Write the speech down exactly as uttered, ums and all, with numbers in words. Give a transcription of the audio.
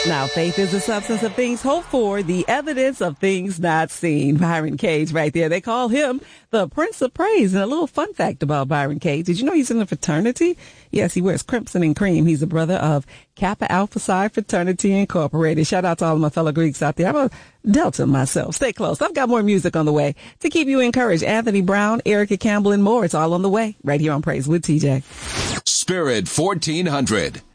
Now, faith is the substance of things hoped for, the evidence of things not seen. Byron Cage right there. They call him the Prince of Praise. And a little fun fact about Byron Cage. Did you know he's in a fraternity? Yes, he wears crimson and cream. He's a brother of Kappa Alpha Psi Fraternity Incorporated. Shout out to all of my fellow Greeks out there. I'm a Delta myself. Stay close. I've got more music on the way to keep you encouraged. Anthony Brown, Erica Campbell, and more. It's all on the way right here on Praise with T J. Spirit fourteen hundred.